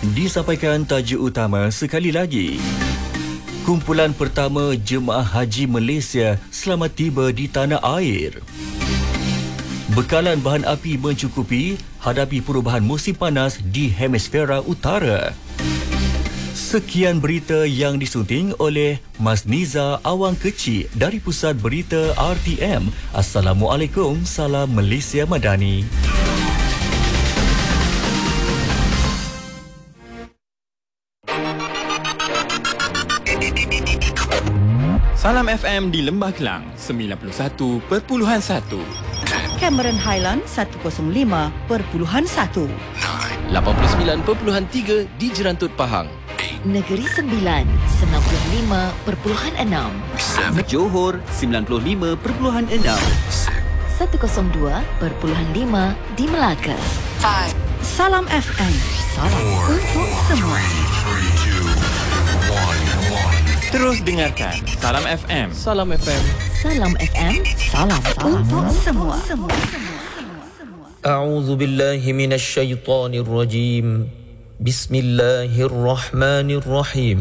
Disampaikan tajuk utama sekali lagi. Kumpulan pertama jemaah haji Malaysia selamat tiba di tanah air. Bekalan bahan api mencukupi hadapi perubahan musim panas di hemisfera utara. Sekian berita yang disunting oleh Mas Niza Awang Kecil dari Pusat Berita RTM. Assalamualaikum, salam Malaysia Madani. Salam FM di Lembah Kelang 91.1. Cameron Highland 105.1. 89.3 di Jerantut Pahang. Negeri Sembilan 95.6. Johor 95.6. 102.5 di Melaka. Salam FM. Salam untuk semua. Terus dengarkan Salam FM. Salam FM. Salam FM. Salam untuk semua. أعوذ بالله من الشيطان الرجيم بسم الله الرحمن الرحيم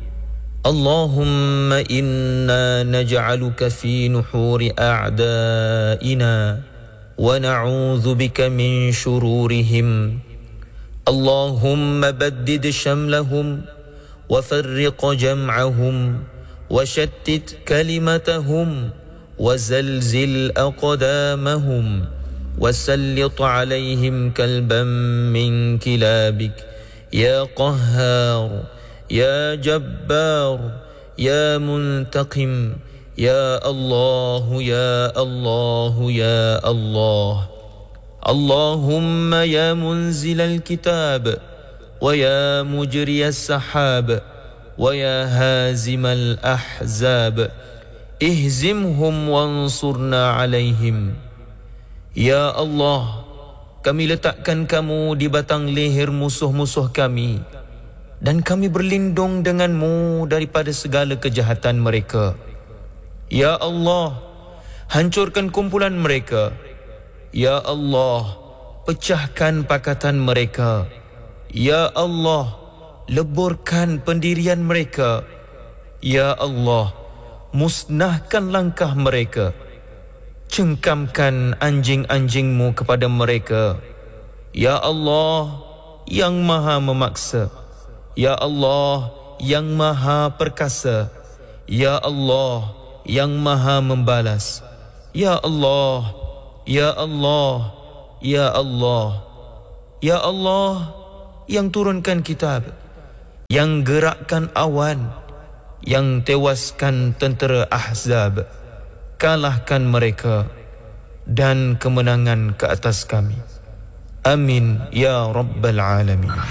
اللهم إنا نجعلك في نحور أعدائنا ونعوذ بك من شرورهم اللهم بدد شملهم وفرق جمعهم وشتت كلمتهم وزلزل أقدامهم وسلط عليهم كلبا من كلابك يا قهار يا جبار يا منتقم يا الله يا الله يا الله اللهم يا منزل الكتاب ويا مجري السحاب ويا هازم الأحزاب اهزمهم وانصرنا عليهم. Ya Allah, kami letakkan kamu di batang leher musuh-musuh kami dan kami berlindung denganmu daripada segala kejahatan mereka. Ya Allah, hancurkan kumpulan mereka. Ya Allah, pecahkan pakatan mereka. Ya Allah, leburkan pendirian mereka. Ya Allah, musnahkan langkah mereka. Cengkamkan anjing-anjingmu kepada mereka. Ya Allah, yang maha memaksa. Ya Allah, yang maha perkasa. Ya Allah, yang maha membalas. Ya Allah, Ya Allah, Ya Allah. Ya Allah, yang turunkan kitab, yang gerakkan awan, yang tewaskan tentera Ahzab. Kalahkan mereka dan kemenangan ke atas kami. Amin ya Rabbal Alamin. 5,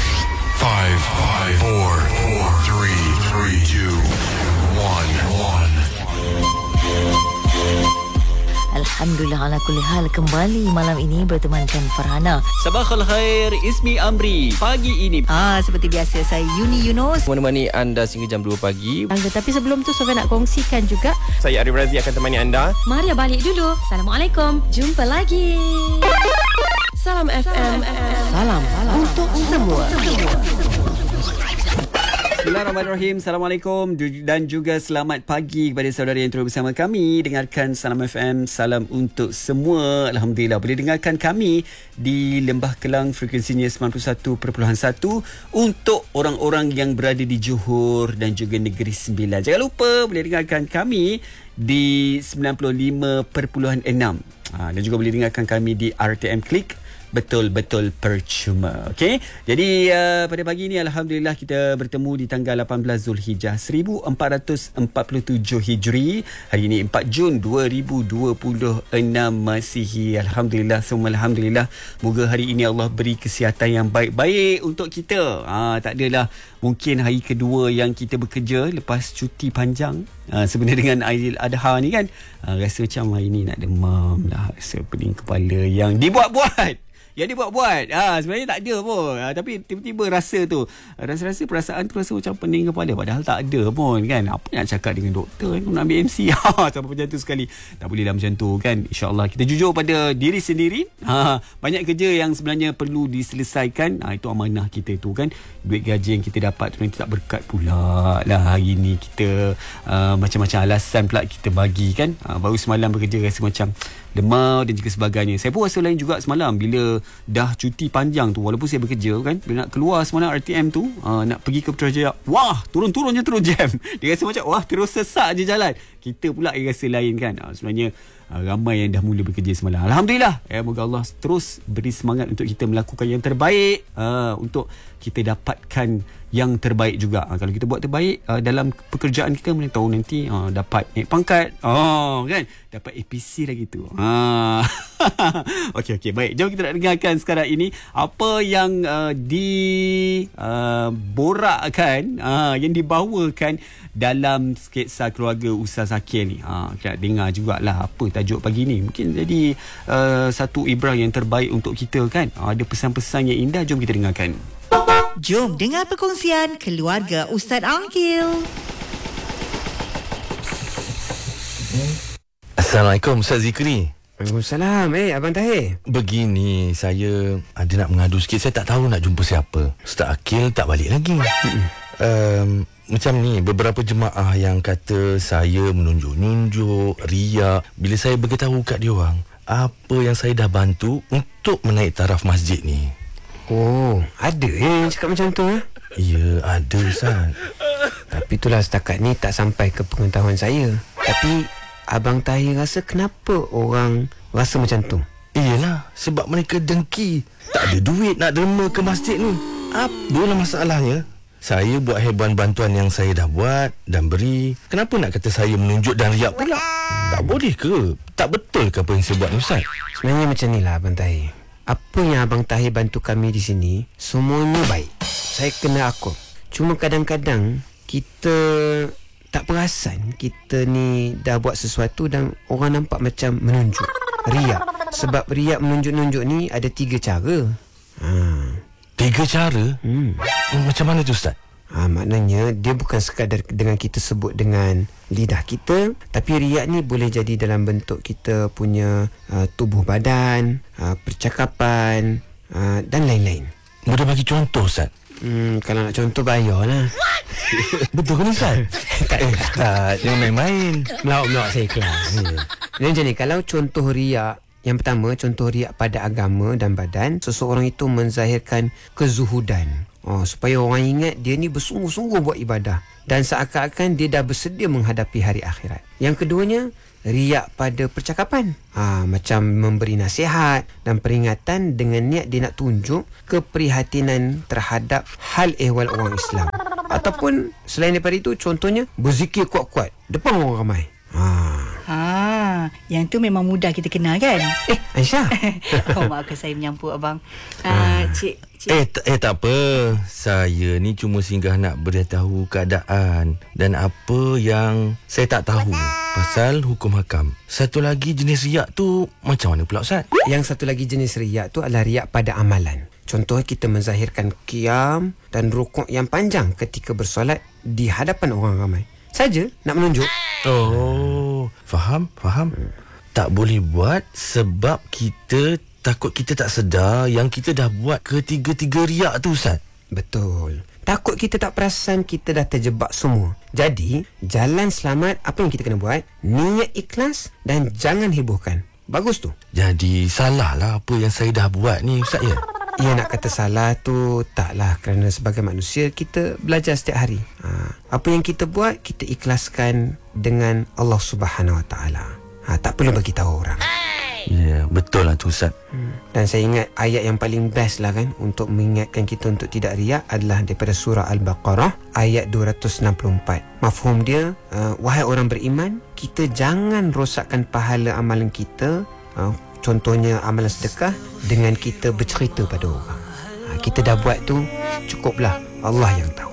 4, 3, 2, 1. Alhamdulillah ala kulli hal, kembali malam ini bertemankan Farhana. Sabahal khair, Ismi Amri. Pagi ini Seperti biasa, saya Yuni Yunus. Menemani anda sehingga jam 2 pagi. Tapi sebelum tu Sofia nak kongsikan juga. Saya Arif Razi akan temani anda. Maria balik dulu. Assalamualaikum. Jumpa lagi. Salam FM. Salam untuk semua. Bismillahirrahmanirrahim. Assalamualaikum dan juga selamat pagi kepada saudara yang terus bersama kami. Dengarkan Salam FM, salam untuk semua. Alhamdulillah boleh dengarkan kami di Lembah Kelang, frekuensinya 91.1 untuk orang-orang yang berada di Johor dan juga Negeri Sembilan. Jangan lupa boleh dengarkan kami di 95.6 dan juga boleh dengarkan kami di RTM Klik. Betul-betul percuma. Okey. Jadi pada pagi ini alhamdulillah kita bertemu di tanggal 18 Zulhijjah 1447 Hijri. Hari ini 4 Jun 2026 Masihi. Alhamdulillah, semua alhamdulillah. Moga hari ini Allah beri kesihatan yang baik-baik untuk kita. Tak adalah mungkin hari kedua yang kita bekerja lepas cuti panjang. Sebenarnya dengan Aidil Adha ni kan, rasa macam hari ni nak demam lah, rasa pening kepala yang dibuat-buat. Yang dia buat-buat. Sebenarnya tak ada pun. Tapi tiba-tiba rasa tu. Rasa-rasa perasaan tu rasa macam pening kepala. Padahal tak ada pun kan. Apa nak cakap dengan doktor kan? Nak ambil MC. Sampai macam tu sekali. Tak boleh lah macam tu kan. InsyaAllah kita jujur pada diri sendiri. Banyak kerja yang sebenarnya perlu diselesaikan. Itu amanah kita tu kan. Duit gaji yang kita dapat tu nanti tak berkat pula lah hari ni. Kita macam-macam alasan pula kita bagi kan. Baru semalam bekerja rasa macam demam dan juga sebagainya. Saya pun rasa lain juga semalam bila dah cuti panjang tu, walaupun saya bekerja kan, bila nak keluar semalam RTM tu, nak pergi ke Putrajaya, wah turun-turun je terus jam. Dia rasa macam wah terus sesak je jalan. Kita pula rasa lain kan. Sebenarnya ramai yang dah mula bekerja semalam. Alhamdulillah. Moga Allah terus beri semangat untuk kita melakukan yang terbaik, untuk kita dapatkan yang terbaik juga. Kalau kita buat terbaik dalam pekerjaan kita, mana tahu nanti dapat naik pangkat, kan, dapat APC lagi tu. Okey, baik. Jom kita nak dengarkan sekarang ini apa yang diborakkan, yang dibawakan dalam sketsa keluarga Ustaz Zakir ni. Kita dengar jugalah apa tajuk pagi ni. Mungkin jadi satu ibrah yang terbaik untuk kita kan. Ada pesan-pesan yang indah. Jom kita dengarkan. Jom dengar perkongsian keluarga Ustaz Angkil. Assalamualaikum Ustaz Zikri. Waalaikumsalam. Abang Tahir. Begini, saya ada nak mengadu sikit. Saya tak tahu nak jumpa siapa. Ustaz Akil tak balik lagi. Macam ni, beberapa jemaah yang kata saya menunjuk-nunjuk, riak. Bila saya beritahu kat dia orang apa yang saya dah bantu untuk menaik taraf masjid ni. Oh, ada yang cakap macam tu? Ya, ada Ustaz. Tapi itulah setakat ni tak sampai ke pengetahuan saya. Tapi Abang Tahir rasa kenapa orang rasa macam tu? Iyalah, sebab mereka dengki. Tak ada duit nak derma ke masjid ni. Apalah masalahnya? Saya buat heban bantuan yang saya dah buat dan beri. Kenapa nak kata saya menunjuk dan riak pula? Tak boleh ke? Tak betul ke apa yang saya buat ni Ustaz? Sebenarnya macam ni lah Abang Tahir. Apa yang Abang Tahir bantu kami di sini, semuanya baik. Saya kena akui. Cuma kadang-kadang kita tak perasan kita ni dah buat sesuatu dan orang nampak macam menunjuk, riak. Sebab riak menunjuk-nunjuk ni ada 3 cara. 3 cara? Macam mana tu Ustaz? Maknanya dia bukan sekadar dengan kita sebut dengan lidah kita, tapi riak ni boleh jadi dalam bentuk kita punya tubuh badan, percakapan, dan lain-lain. Boleh bagi contoh Ustaz? Kalau nak contoh bayarlah. Betul ke Ustaz? Tak, jangan main-main. Melawak-melawak saya kelas. Jadi macam ni, kalau contoh riak, yang pertama, contoh riak pada agama dan badan, seseorang itu menzahirkan kezuhudan. Supaya orang ingat dia ni bersungguh-sungguh buat ibadah dan seakan-akan dia dah bersedia menghadapi hari akhirat. Yang keduanya, riak pada percakapan. Macam memberi nasihat dan peringatan dengan niat dia nak tunjuk keprihatinan terhadap hal ehwal orang Islam. Ataupun selain daripada itu, contohnya berzikir kuat-kuat depan orang ramai. Yang tu memang mudah kita kenal kan? Aisyah. Maafkan saya menyampuk abang. Cik. Tak apa. Saya ni cuma singgah nak beritahu keadaan dan apa yang saya tak tahu pasal hukum hakam. Satu lagi jenis riak tu macam mana pula Ustaz? Yang satu lagi jenis riak tu adalah riak pada amalan. Contohnya kita menzahirkan qiyam dan rukuk yang panjang ketika bersolat di hadapan orang ramai. Saja nak menunjuk. Faham? Tak boleh buat sebab kita takut kita tak sedar yang kita dah buat ketiga-tiga riak tu Ustaz. Betul. Takut kita tak perasan kita dah terjebak semua. Jadi, jalan selamat apa yang kita kena buat? Niat ikhlas dan jangan hebohkan. Bagus tu. Jadi, salah lah apa yang saya dah buat ni Ustaz ya? Ya, nak kata salah tu taklah, kerana sebagai manusia kita belajar setiap hari. Apa yang kita buat, kita ikhlaskan dengan Allah Subhanahu Wa Taala. Tak perlu bagi tahu orang. Ya, betul lah tu Ustaz. Dan saya ingat ayat yang paling best lah kan untuk mengingatkan kita untuk tidak riak adalah daripada surah Al-Baqarah ayat 264. Mafhum dia, wahai orang beriman, kita jangan rosakkan pahala amalan kita, contohnya amalan sedekah, dengan kita bercerita pada orang. Kita dah buat tu, cukuplah, Allah yang tahu.